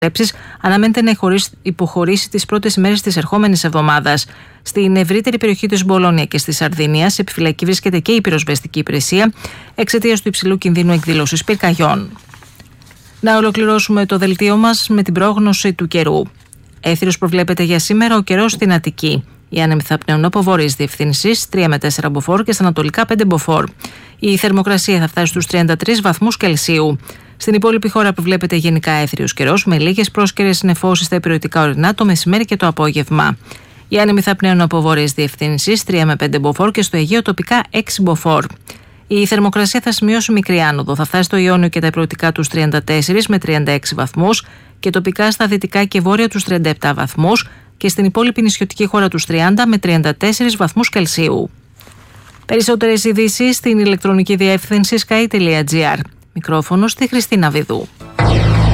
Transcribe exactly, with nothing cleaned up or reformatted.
αναμένεται να υποχωρήσει τις πρώτες ημέρες της ερχόμενης εβδομάδας. Στην ευρύτερη περιοχή της Μπολόνια και στη Σαρδινία, σε επιφυλακή βρίσκεται και η πυροσβεστική υπηρεσία εξαιτίας του υψηλού κινδύνου εκδήλωσης πυρκαγιών. Να ολοκληρώσουμε το δελτίο μας με την πρόγνωση του καιρού. Έθριος προβλέπεται για σήμερα ο καιρός στην Αττική. Οι άνεμοι θα πνέουν από βόρειες διευθύνσεις, τρία με τέσσερα μποφόρ και στα ανατολικά πέντε μποφόρ. Η θερμοκρασία θα φτάσει στους τριάντα τρεις βαθμούς Κελσίου. Στην υπόλοιπη χώρα προβλέπεται γενικά έθριος καιρός με λίγες πρόσκαιρες νεφώσεις στα υπηρετικά ορεινά το μεσημέρι και το απόγευμα. Οι άνεμοι θα πνέουν από βόρειες διευθύνσεις, τρία με πέντε μποφόρ και στο Αιγαίο τοπικά έξι μποφόρ. Η θερμοκρασία θα σημειώσει μικρή άνοδο. Θα φτάσει στο Ιόνιο και τα υπηρετικά τους τριάντα τέσσερα με τριάντα έξι βαθμούς και τοπικά στα δυτικά και βόρεια τους τριάντα επτά βαθμούς και στην υπόλοιπη νησιωτική χώρα τους τριάντα με τριάντα τέσσερα βαθμούς Κελσίου. Περισσότερες ειδήσεις στην ηλεκτρονική διεύθυνση sky τελεία gr. Μικρόφωνο στη Χριστίνα Βιδού.